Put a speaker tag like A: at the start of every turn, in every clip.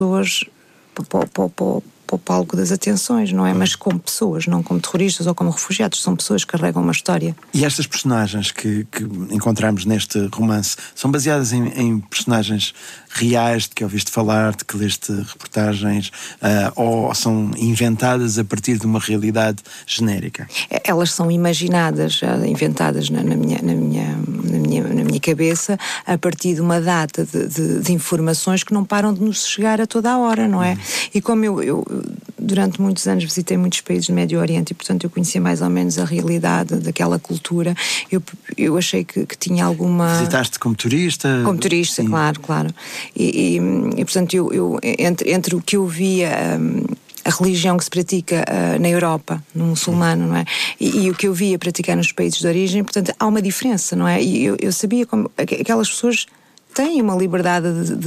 A: pessoas para o palco das atenções, não é? Mas como pessoas, não como terroristas ou como refugiados, são pessoas que carregam uma história.
B: E estas personagens que encontramos neste romance são baseadas em personagens reais, de que ouviste falar, de que leste reportagens, ou são inventadas a partir de uma realidade genérica?
A: Elas são imaginadas, inventadas na minha cabeça, a partir de uma data de informações que não param de nos chegar a toda a hora, não é? E como eu durante muitos anos visitei muitos países do Médio Oriente e, portanto, eu conhecia mais ou menos a realidade daquela cultura, eu achei que tinha alguma...
B: Visitaste como turista?
A: Como turista, claro. E portanto, eu entre o que eu via... a religião que se pratica na Europa, no muçulmano, não é? E o que eu via praticar nos países de origem, portanto, há uma diferença, não é? E eu sabia como aquelas pessoas têm uma liberdade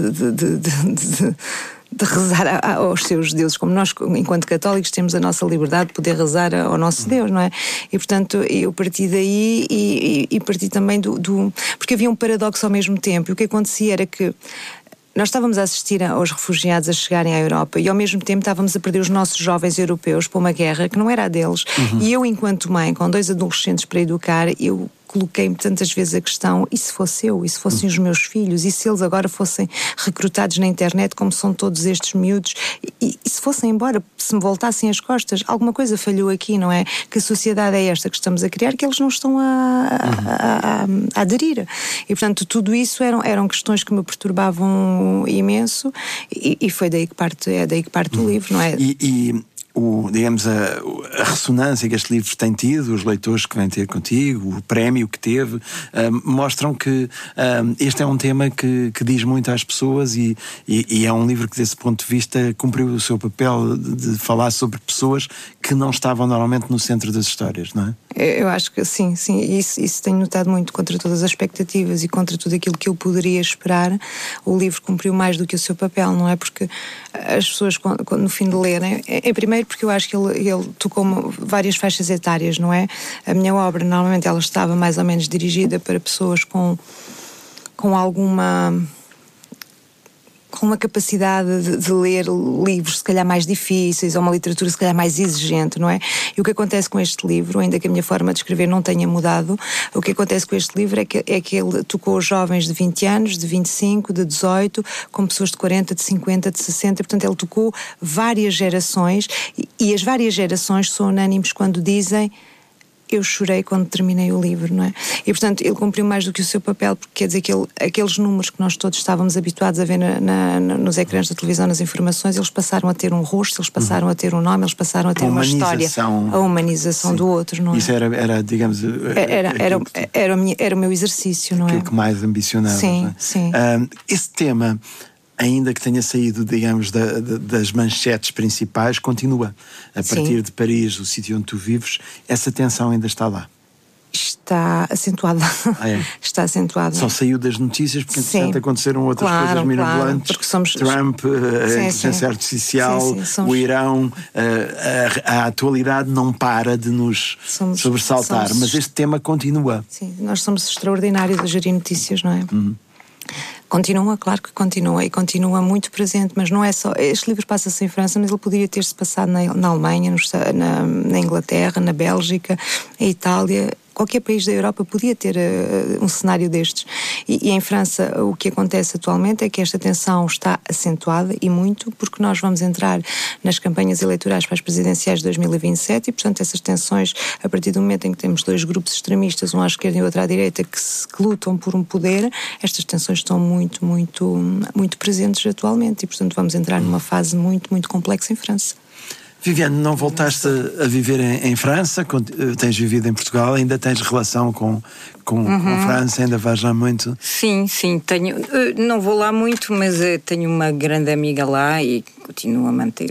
A: de rezar aos seus deuses, como nós, enquanto católicos, temos a nossa liberdade de poder rezar ao nosso Deus, não é? E, portanto, eu parti daí e parti também porque havia um paradoxo ao mesmo tempo. E o que acontecia era que nós estávamos a assistir aos refugiados a chegarem à Europa e, ao mesmo tempo, estávamos a perder os nossos jovens europeus para uma guerra que não era a deles. E eu, enquanto mãe, com 2 adolescentes para educar, eu coloquei-me tantas vezes a questão: e se fosse eu? E se fossem os meus filhos? E se eles agora fossem recrutados na internet, como são todos estes miúdos? E se fossem embora, se me voltassem as costas? Alguma coisa falhou aqui, não é? Que a sociedade é esta que estamos a criar, que eles não estão a aderir. E, portanto, tudo isso eram questões que me perturbavam imenso e foi daí que parte o livro, não é?
B: Digamos, a ressonância que este livro tem tido, os leitores que vêm ter contigo, o prémio que teve, mostram que este é um tema que diz muito às pessoas e é um livro que, desse ponto de vista, cumpriu o seu papel de falar sobre pessoas que não estavam normalmente no centro das histórias, não é?
A: Eu acho que sim, isso tenho notado muito. Contra todas as expectativas e contra tudo aquilo que eu poderia esperar, o livro cumpriu mais do que o seu papel, não é? Porque as pessoas, quando no fim de lerem, primeiro porque eu acho que ele tocou várias faixas etárias, não é? A minha obra, normalmente, ela estava mais ou menos dirigida para pessoas com uma capacidade de ler livros se calhar mais difíceis, ou uma literatura se calhar mais exigente, não é? E o que acontece com este livro, ainda que a minha forma de escrever não tenha mudado, o que acontece com este livro é que ele tocou os jovens de 20 anos, de 25, de 18, com pessoas de 40, de 50, de 60, portanto ele tocou várias gerações e as várias gerações são unânimes quando dizem: eu chorei quando terminei o livro, não é? E, portanto, ele cumpriu mais do que o seu papel, porque quer dizer que aqueles números que nós todos estávamos habituados a ver nos ecrãs da televisão, nas informações, eles passaram a ter um rosto, eles passaram a ter um nome, eles passaram a ter uma história. A humanização do outro, não é?
B: Isso era digamos...
A: Era o meu exercício, não é?
B: Aquilo que mais ambicionava.
A: Sim.
B: Esse tema, ainda que tenha saído, digamos, das manchetes principais, continua. A partir de Paris, o sítio onde tu vives, essa tensão ainda está lá.
A: Está acentuada. Está acentuada.
B: Só saiu das notícias porque, entretanto, aconteceram outras coisas mirabolantes.
A: Porque somos...
B: Trump, a inteligência artificial, o Irão, a atualidade não para de nos sobressaltar, mas este tema continua.
A: Sim, nós somos extraordinários a gerir notícias, não é? Continua, claro que continua, e continua muito presente, mas não é só... Este livro passa-se em França, mas ele poderia ter-se passado na Alemanha, na Inglaterra, na Bélgica, na Itália. Qualquer país da Europa podia ter um cenário destes. E em França, o que acontece atualmente é que esta tensão está acentuada, e muito, porque nós vamos entrar nas campanhas eleitorais para as presidenciais de 2027 e, portanto, essas tensões, a partir do momento em que temos 2 grupos extremistas, um à esquerda e outro à direita, que lutam por um poder, estas tensões estão muito, muito, muito presentes atualmente, e, portanto, vamos entrar numa fase muito, muito complexa em França.
B: Viviane, não voltaste a viver em França? Tens vivido em Portugal? Ainda tens relação com França? Ainda vais lá muito?
C: Sim, tenho. Não vou lá muito, mas tenho uma grande amiga lá e continuo a manter,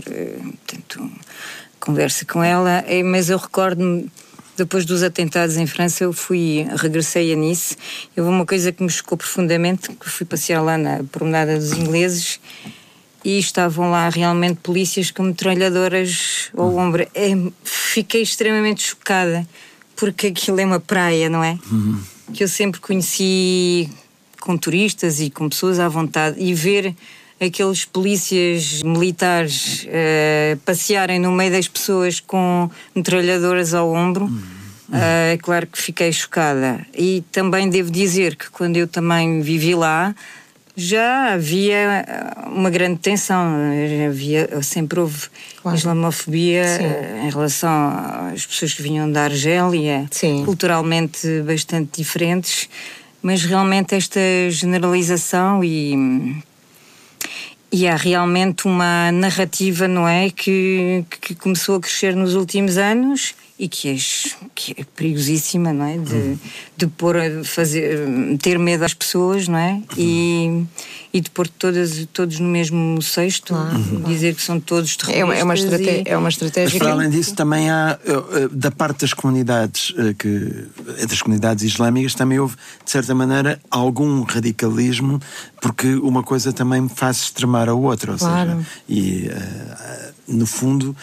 C: conversa com ela. Mas eu recordo-me, depois dos atentados em França, regressei a Nice. Houve uma coisa que me chocou profundamente, que fui passear lá na Promenada dos Ingleses, e estavam lá realmente polícias com metralhadoras ao ombro. Fiquei extremamente chocada, porque aquilo é uma praia, não é? Que eu sempre conheci com turistas e com pessoas à vontade, e ver aqueles polícias militares passearem no meio das pessoas com metralhadoras ao ombro. É claro que fiquei chocada. E também devo dizer que quando eu também vivi lá, já havia uma grande tensão. Sempre houve islamofobia em relação às pessoas que vinham da Argélia, culturalmente bastante diferentes, mas realmente esta generalização e há realmente uma narrativa, não é, que começou a crescer nos últimos anos e que é perigosíssima, não é? De ter medo às pessoas, não é? E de pôr todos no mesmo cesto, dizer que são todos terroristas.
A: É uma estratégia.
B: Mas para além disso também há, da parte das comunidades, das comunidades islâmicas, também houve, de certa maneira, algum radicalismo, porque uma coisa também faz extremar a outra, ou seja, e no fundo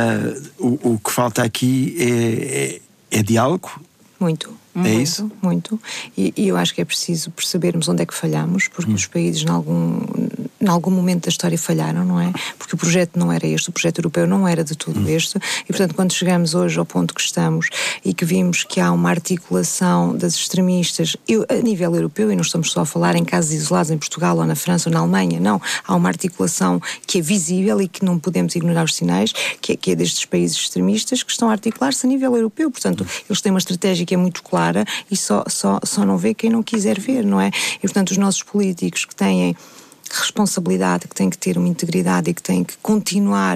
B: o que falta aqui é diálogo.
A: Muito.
B: É isso?
A: Muito. E eu acho que é preciso percebermos onde é que falhamos, porque os países, em algum momento da história, falharam, não é? Porque o projeto não era este, o projeto europeu não era de tudo este, e portanto, quando chegamos hoje ao ponto que estamos e que vimos que há uma articulação das extremistas a nível europeu, e não estamos só a falar em casos isolados em Portugal ou na França ou na Alemanha, não. Há uma articulação que é visível e que não podemos ignorar os sinais, que é destes países extremistas que estão a articular-se a nível europeu. Portanto, eles têm uma estratégia que é muito clara e só não vê quem não quiser ver, não é? E portanto os nossos políticos que têm responsabilidade, que têm que ter uma integridade e que têm que continuar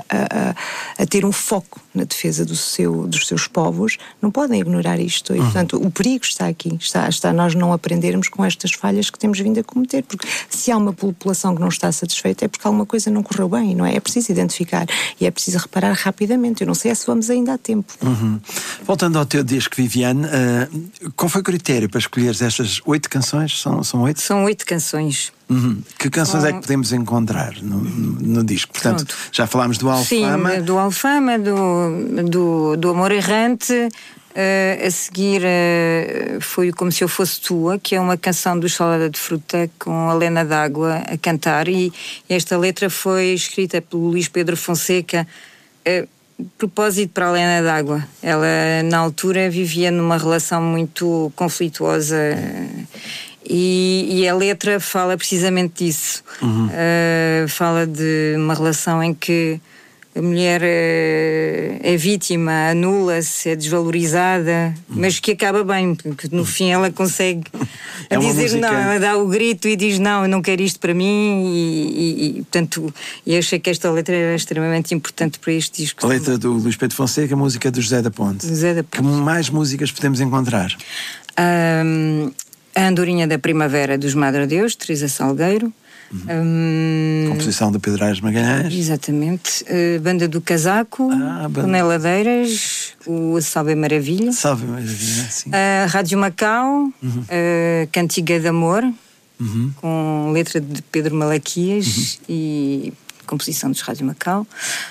A: a ter um foco na defesa dos seus povos, não podem ignorar isto. E, portanto, o perigo está aqui. Está nós não aprendermos com estas falhas que temos vindo a cometer. Porque se há uma população que não está satisfeita é porque alguma coisa não correu bem, não é? É preciso identificar e é preciso reparar rapidamente. Eu não sei se vamos ainda a tempo.
B: Voltando ao teu disco, Viviane, qual foi o critério para escolheres estas 8 canções? São 8?
C: São 8 canções.
B: Que canções é que podemos encontrar no disco? Portanto, já falámos do Alfama.
C: Sim, do Alfama, do Amor Errante. A seguir foi Como Se Eu Fosse Tua, que é uma canção do Salada de Fruta com a Lena D'Água a cantar, e esta letra foi escrita pelo Luís Pedro Fonseca propósito para a Lena D'Água. Ela na altura vivia numa relação muito conflituosa e a letra fala precisamente disso. Fala de uma relação em que a mulher é vítima, anula-se, é desvalorizada, mas que acaba bem, porque no fim ela consegue dizer música... não, ela dá o grito e diz não, eu não quero isto para mim, e portanto, eu achei que esta letra era extremamente importante para este disco.
B: A letra do Luís Pedro Fonseca, a música do José da Ponte. Que mais músicas podemos encontrar?
C: A Andorinha da Primavera dos Madre Deus, Teresa Salgueiro.
B: Composição do Pedro Aires Magalhães.
C: Exatamente. Banda do Casaco, Boné Ladeiras, o Salve Maravilha.
B: Salve Maravilha, sim.
C: Rádio Macau, Cantiga de Amor, com letra de Pedro Malaquias e composição dos Rádio Macau.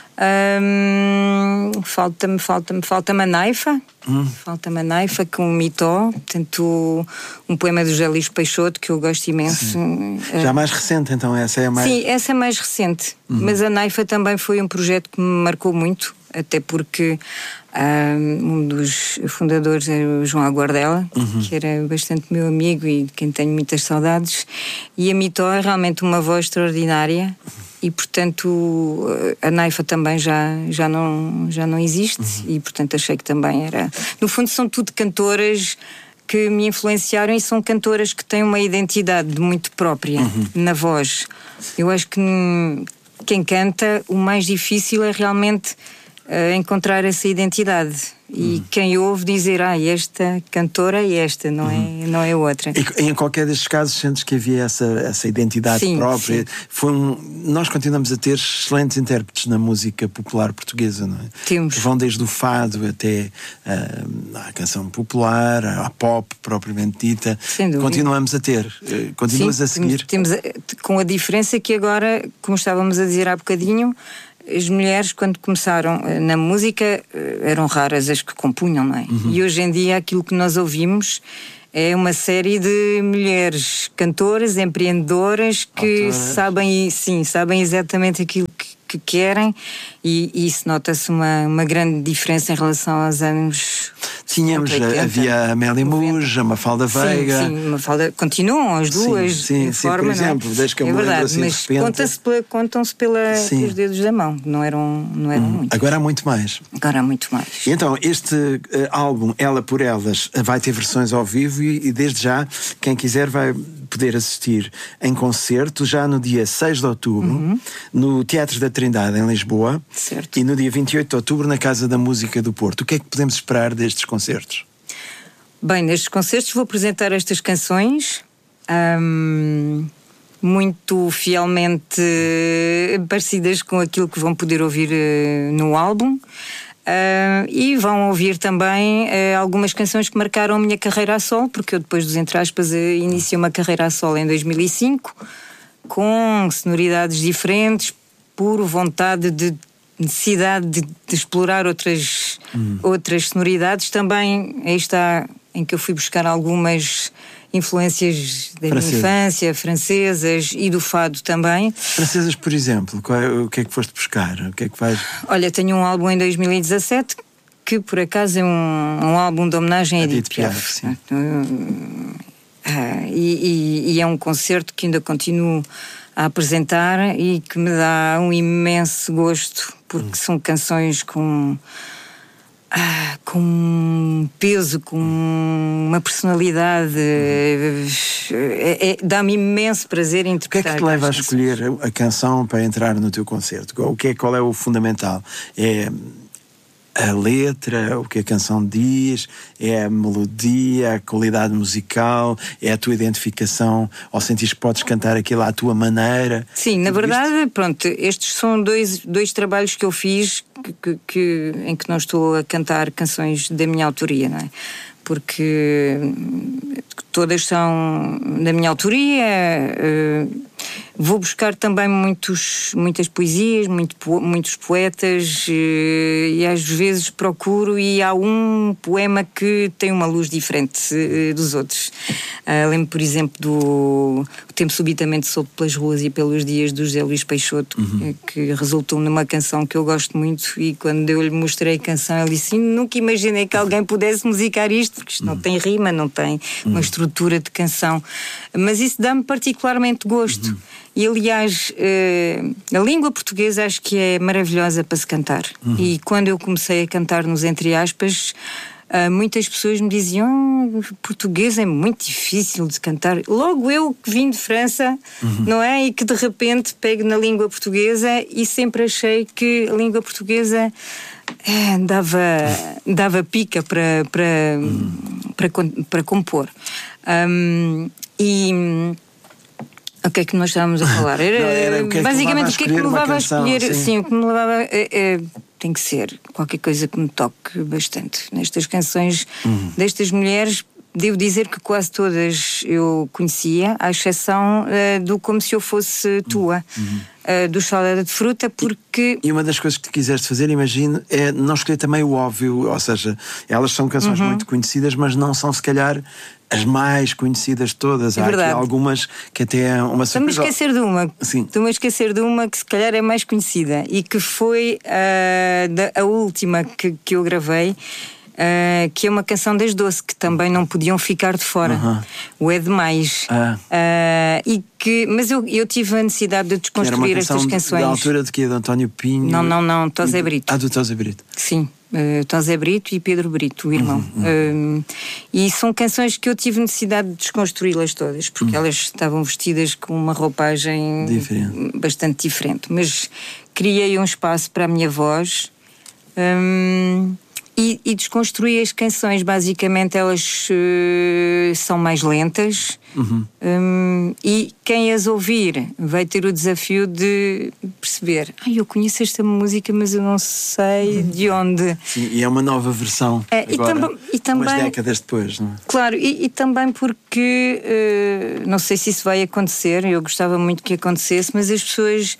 C: Falta-me a Naifa. Falta-me a Naifa com o Mitó, portanto, um poema do José Luís Peixoto que eu gosto imenso.
B: Já mais recente, então, essa é a mais...
C: Sim, essa é mais recente, mas a Naifa também foi um projeto que me marcou muito, até porque um dos fundadores era o João Aguardela, que era bastante meu amigo e de quem tenho muitas saudades, e a Mitó é realmente uma voz extraordinária. E portanto a Naifa também já não existe, e portanto achei que também era, no fundo são tudo cantoras que me influenciaram e são cantoras que têm uma identidade muito própria na voz. Eu acho que quem canta, o mais difícil é realmente encontrar essa identidade. E quem ouve dizer, esta cantora é esta, não é outra.
B: E em qualquer destes casos sentes que havia essa identidade própria? Sim. Nós continuamos a ter excelentes intérpretes na música popular portuguesa, não é?
C: Temos.
B: Vão desde o fado até a canção popular, a pop propriamente dita.
C: Sem dúvida.
B: Continuamos a ter. Continuas a seguir.
C: Temos, com a diferença que agora, como estávamos a dizer há bocadinho, as mulheres, quando começaram na música, eram raras as que compunham, não é? E hoje em dia aquilo que nós ouvimos É uma série de mulheres cantoras, empreendedoras que
B: autoras.
C: sabem exatamente aquilo que querem, e isso nota-se uma grande diferença em relação aos anos.
B: Tínhamos,
C: 80,
B: havia a Amélie Muj, a Mafalda Veiga.
C: Sim, Mafalda, continuam as duas.
B: Sim,
C: forma,
B: por exemplo, desde que eu me lembro
C: verdade,
B: assim,
C: mas
B: de repente.
C: contam-se pelos dedos da mão, não eram muitos.
B: Agora há muito mais.
C: Agora há muito mais.
B: E então, este álbum, Ela por Elas, vai ter versões ao vivo e desde já, quem quiser vai poder assistir em concerto já no dia 6 de outubro, no Teatro da Trindade, em Lisboa.
C: Certo.
B: E no dia 28 de outubro, na Casa da Música do Porto. O que é que podemos esperar destes concertos?
C: Bem, nestes concertos vou apresentar estas canções, muito fielmente parecidas com aquilo que vão poder ouvir no álbum. E vão ouvir também algumas canções que marcaram a minha carreira a solo, porque eu depois dos Entre Aspas iniciei uma carreira a solo em 2005, com sonoridades diferentes, por vontade de necessidade de explorar outras sonoridades. Também aí está em que eu fui buscar algumas influências da minha infância, francesas, e do fado também.
B: Francesas, por exemplo, o que é que foste buscar? O que é que vais...
C: Olha, tenho um álbum em 2017 que por acaso é um álbum de homenagem a Edith Piaf. E é um concerto que ainda continuo a apresentar e que me dá um imenso gosto, porque são canções com peso, com uma personalidade. Dá-me imenso prazer interpretar.
B: O que é que te leva a escolher a canção para entrar no teu concerto? Qual é o fundamental? É a letra, o que a canção diz, é a melodia, a qualidade musical, é a tua identificação, ou sentires que podes cantar aquilo à tua maneira?
C: Sim, na verdade, pronto, estes são dois trabalhos que eu fiz em que não estou a cantar canções da minha autoria, não é? Porque todas são da minha autoria. Vou buscar também muitas poesias, muitos poetas, e às vezes procuro, e há um poema que tem uma luz diferente dos outros. Lembro, por exemplo, do O Tempo Subitamente Solto pelas Ruas e pelos Dias, do José Luís Peixoto, que resultou numa canção que eu gosto muito, e quando eu lhe mostrei a canção ele disse: nunca imaginei que alguém pudesse musicar isto, porque isto não tem rima, não tem uma estrutura de canção, mas isso dá-me particularmente gosto. E aliás, a língua portuguesa acho que é maravilhosa para se cantar. E quando eu comecei a cantar nos Entre Aspas, muitas pessoas me diziam: português é muito difícil de cantar. Logo eu que vim de França, não é? E que de repente pego na língua portuguesa, e sempre achei que a língua portuguesa dava pica para compor. O que é que nós estávamos a falar? Era basicamente o que é que me levava a escolher. Sim, o que me levava tem que ser qualquer coisa que me toque bastante. Nestas canções destas mulheres, devo dizer que quase todas eu conhecia, à exceção do Como Se Eu Fosse Tua, do Salada de Fruta, porque...
B: E uma das coisas que tu quiseste fazer, imagino, é não escolher também o óbvio, ou seja, elas são canções muito conhecidas, mas não são, se calhar, as mais conhecidas de todas. Há aqui algumas que até é uma surpresa.
C: Estou-me a esquecer de uma.
B: Sim.
C: Estou-me a esquecer de uma que se calhar é mais conhecida e que foi a última que eu gravei, que é uma canção das Doce, que também não podiam ficar de fora. O É Demais. Mas eu tive a necessidade de desconstruir estas canções.
B: Da altura de quê? De António Pinho?
C: Não, Tosé Brito.
B: Do Tosé Brito.
C: Sim. Tosé Brito e Pedro Brito, o irmão. E são canções que eu tive necessidade de desconstruí-las todas, porque elas estavam vestidas com uma roupagem bastante diferente. Mas criei um espaço para a minha voz e desconstruí as canções. Basicamente elas são mais lentas, e quem as ouvir vai ter o desafio de perceber: eu conheço esta música, mas eu não sei de onde.
B: Sim, e é uma nova versão agora,
C: e também,
B: umas décadas depois, não é?
C: Claro, e também porque não sei se isso vai acontecer, eu gostava muito que acontecesse, mas as pessoas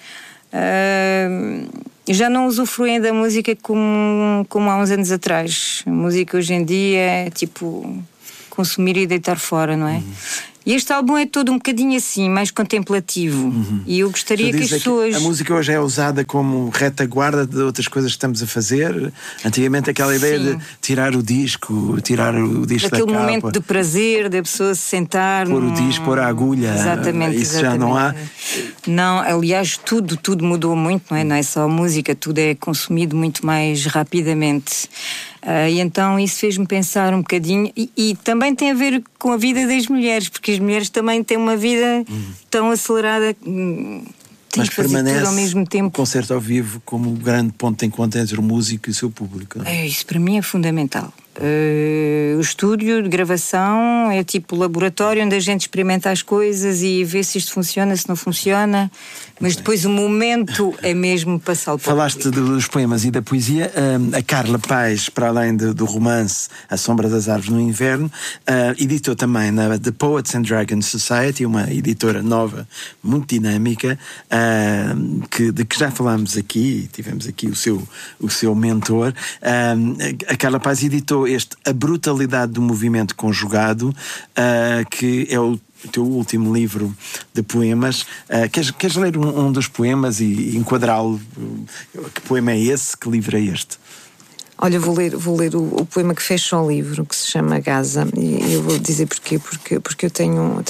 C: já não usufruem da música como há uns anos atrás. A música hoje em dia é tipo consumir e deitar fora, não é? E este álbum é todo um bocadinho assim, mais contemplativo. E eu gostaria que as pessoas...
B: A música hoje é usada como retaguarda de outras coisas que estamos a fazer. Antigamente aquela ideia de tirar o disco da capa.
C: Aquele momento de prazer, da pessoa se sentar...
B: Pôr o disco, pôr a agulha.
C: Exatamente.
B: Já não há...
C: Não, aliás, tudo mudou muito, não é? Não é só a música, tudo é consumido muito mais rapidamente. E então isso fez-me pensar um bocadinho, e também tem a ver com a vida das mulheres, porque as mulheres também têm uma vida tão acelerada, têm que fazer tudo ao mesmo tempo.
B: O concerto ao vivo como o grande ponto de encontro entre o músico e o seu público.
C: Isso para mim é fundamental. O estúdio de gravação é tipo laboratório onde a gente experimenta as coisas e vê se isto funciona, se não funciona, mas depois o momento é mesmo passar o
B: Falaste dos poemas e da poesia. A Carla Paes, para além do romance A Sombra das Árvores no Inverno, editou também na The Poets and Dragons Society, uma editora nova, muito dinâmica, de que já falámos aqui, tivemos aqui o seu mentor. A Carla Paes editou A Brutalidade do Movimento Conjugado, que é o teu último livro de poemas. Queres ler um dos poemas e enquadrá-lo? Que poema é esse? Que livro é este?
A: Olha, vou ler o poema que fecha o livro, que se chama Gaza, e eu vou dizer porquê, porque eu tenho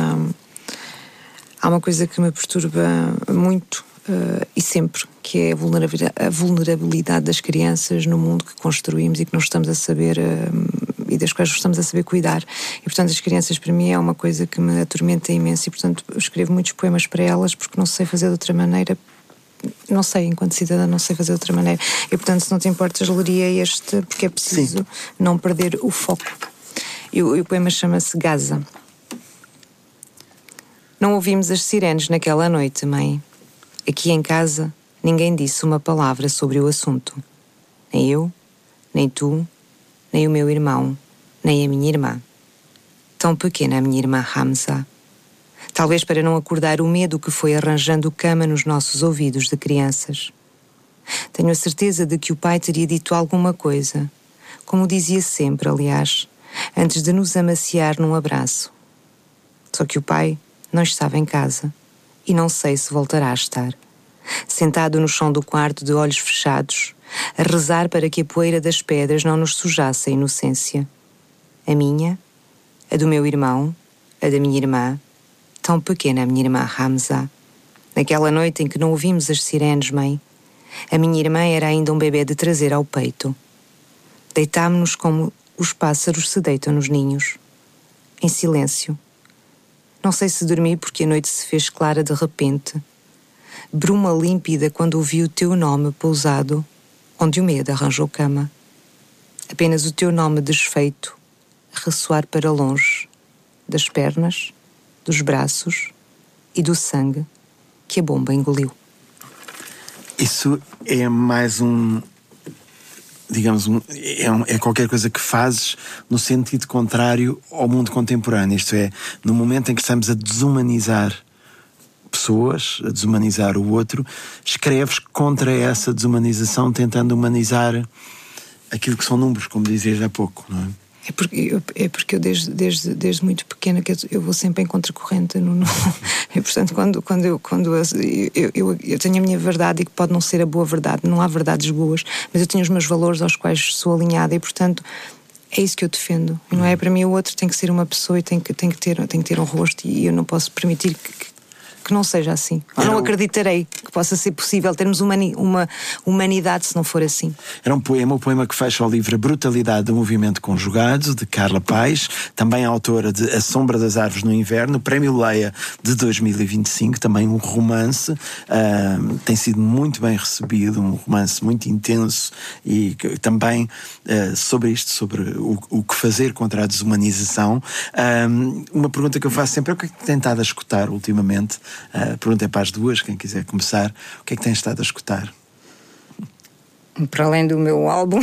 A: há uma coisa que me perturba muito e sempre, que é a vulnerabilidade das crianças no mundo que construímos e que não estamos a saber e das quais não estamos a saber cuidar. E portanto as crianças para mim é uma coisa que me atormenta imenso, e portanto eu escrevo muitos poemas para elas porque não sei fazer de outra maneira. Não sei, enquanto cidadã não sei fazer de outra maneira. E portanto, se não te importas, leria este, porque é preciso não perder o foco. E o poema chama-se Gaza. Não ouvimos as sirenes naquela noite, mãe. Aqui em casa, ninguém disse uma palavra sobre o assunto. Nem eu, nem tu, nem o meu irmão, nem a minha irmã. Tão pequena a minha irmã Hamza. Talvez para não acordar o medo que foi arranjando cama nos nossos ouvidos de crianças. Tenho a certeza de que o pai teria dito alguma coisa, como dizia sempre, aliás, antes de nos amaciar num abraço. Só que o pai não estava em casa e não sei se voltará a estar. Sentado no chão do quarto de olhos fechados, a rezar para que a poeira das pedras não nos sujasse a inocência. A minha, a do meu irmão, a da minha irmã, tão pequena a minha irmã Hamza. Naquela noite em que não ouvimos as sirenes, mãe, a minha irmã era ainda um bebê de trazer ao peito. Deitámo-nos como os pássaros se deitam nos ninhos, em silêncio. Não sei se dormi porque a noite se fez clara de repente. Bruma límpida quando ouvi o teu nome pousado, onde o medo arranjou cama. Apenas o teu nome desfeito a ressoar para longe, das pernas, dos braços e do sangue que a bomba engoliu.
B: Isso é mais digamos, é qualquer coisa que fazes no sentido contrário ao mundo contemporâneo. Isto é, no momento em que estamos a desumanizar pessoas, a desumanizar o outro, escreves contra essa desumanização, tentando humanizar aquilo que são números, como dizias há pouco, não é?
A: É porque eu desde muito pequena que eu vou sempre em contracorrente. E portanto quando eu tenho a minha verdade, e que pode não ser a boa verdade, não há verdades boas, mas eu tenho os meus valores aos quais sou alinhada, e portanto é isso que eu defendo. Não é? Para mim o outro tem que ser uma pessoa e tem que ter um rosto, e eu não posso permitir que não seja assim. Eu não acreditarei que possa ser possível termos uma humanidade se não for assim.
B: Era o poema que fecha o livro A Brutalidade do Movimento Conjugado, de Carla Paes, também autora de A Sombra das Árvores no Inverno, Prémio Leia de 2025, também um romance, tem sido muito bem recebido, um romance muito intenso, e também sobre isto, sobre o que fazer contra a desumanização. Uma pergunta que eu faço sempre é: o que é que tem estado a escutar ultimamente? A pergunta é para as duas, quem quiser começar. O que é que tens estado a escutar?
C: Para além do meu álbum,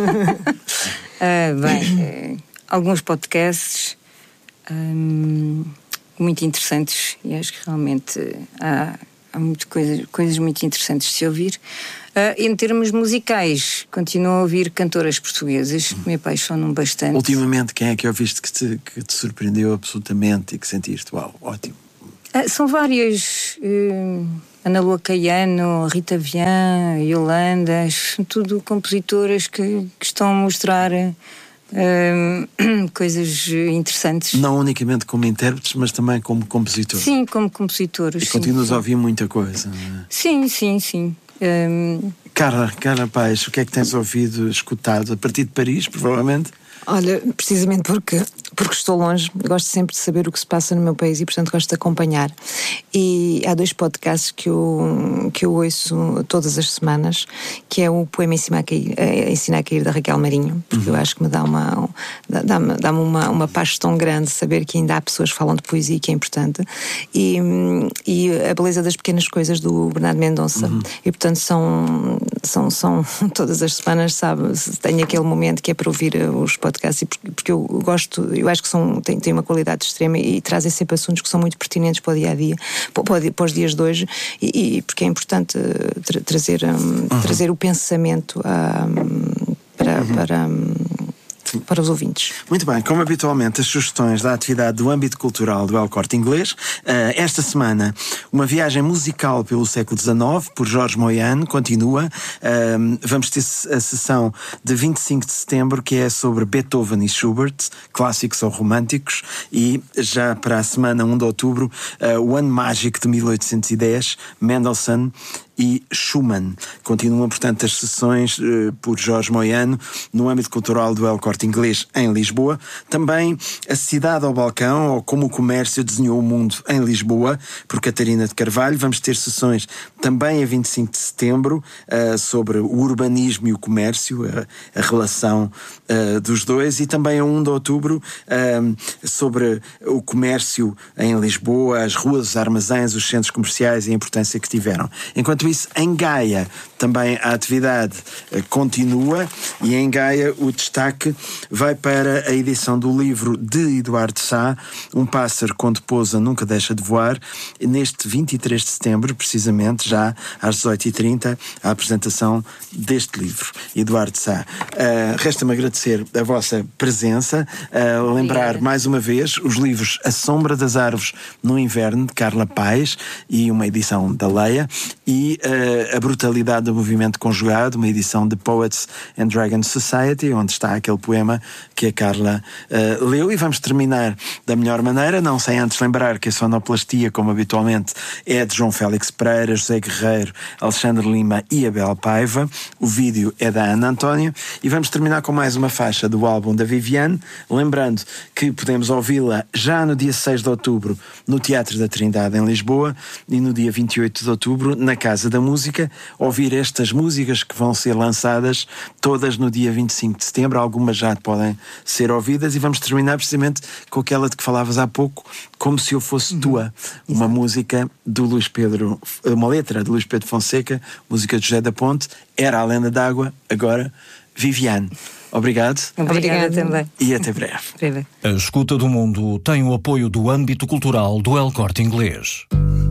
C: alguns podcasts muito interessantes, e acho que realmente há há coisas muito interessantes de se ouvir. Em termos musicais, continuo a ouvir cantoras portuguesas que me apaixonam bastante.
B: Ultimamente, quem é que ouviste que te surpreendeu absolutamente e que sentiste, uau, ótimo?
C: São várias. Ana Lua Caiano, Rita Vian, Yolanda, são tudo compositoras que estão a mostrar coisas interessantes.
B: Não unicamente como intérpretes, mas também como compositores.
C: Sim, como compositores.
B: E continuas a ouvir muita coisa, não é?
C: Sim.
B: Carla Paes, o que é que tens ouvido, escutado? A partir de Paris, provavelmente?
A: Olha, precisamente porque estou longe, gosto sempre de saber o que se passa no meu país e, portanto, gosto de acompanhar. E há 2 podcasts que eu ouço todas as semanas, que é o Poema Ensinar a Cair, da Raquel Marinho, porque eu acho que me dá-me uma paz tão grande saber que ainda há pessoas que falam de poesia, que é importante. E A Beleza das Pequenas Coisas, do Bernardo Mendonça. E, portanto, são todas as semanas, sabe, tenho aquele momento que é para ouvir os podcasts, porque eu acho que têm uma qualidade extrema e trazem sempre assuntos que são muito pertinentes para o dia a dia, para os dias de hoje, e porque é importante trazer o pensamento para os ouvintes.
B: Muito bem, como habitualmente, as sugestões da atividade do âmbito cultural do El Corte Inglês. Esta semana, uma viagem musical pelo século XIX, por Jorge Moyano, continua. Vamos ter a sessão de 25 de setembro, que é sobre Beethoven e Schubert, clássicos ou românticos, e já para a semana 1 de outubro, o Ano Mágico de 1810, Mendelssohn e Schumann. Continuam, portanto, as sessões por Jorge Moyano no âmbito cultural do El Corte Inglês em Lisboa. Também A Cidade ao Balcão, ou Como o Comércio Desenhou o Mundo em Lisboa, por Catarina de Carvalho. Vamos ter sessões também a 25 de setembro sobre o urbanismo e o comércio, a relação dos dois, e também a 1 de outubro sobre o comércio em Lisboa, as ruas, os armazéns, os centros comerciais e a importância que tiveram. Enquanto isso, em Gaia também a atividade continua, e em Gaia o destaque vai para a edição do livro de Eduardo Sá, Um Pássaro Quando Pousa Nunca Deixa de Voar, neste 23 de setembro, precisamente, já às 18h30, a apresentação deste livro. Eduardo Sá, resta-me agradecer a vossa presença, lembrar mais uma vez os livros A Sombra das Árvores no Inverno, de Carla Paes, e uma edição da Leia, e A Brutalidade do Movimento Conjugado, uma edição de Poets and Dragons Society, onde está aquele poema que a Carla leu. E vamos terminar da melhor maneira, não sem antes lembrar que a sonoplastia, como habitualmente, é de João Félix Pereira, José Guerreiro, Alexandre Lima e Abel Paiva. O vídeo é da Ana António. E vamos terminar com mais uma faixa do álbum da Viviane, lembrando que podemos ouvi-la já no dia 6 de outubro no Teatro da Trindade em Lisboa, e no dia 28 de outubro na Casa da Música, ouvir estas músicas que vão ser lançadas todas no dia 25 de setembro. Algumas já podem ser ouvidas, e vamos terminar precisamente com aquela de que falavas há pouco, Como Se Eu Fosse Tua, uma música do Luís Pedro, uma letra de Luís Pedro Fonseca, música de José da Ponte. Era a Lenda d'Água, agora Viviane. Obrigado.
C: Obrigada também.
B: E até breve.
D: A Escuta do Mundo tem o apoio do âmbito cultural do El Corte Inglês.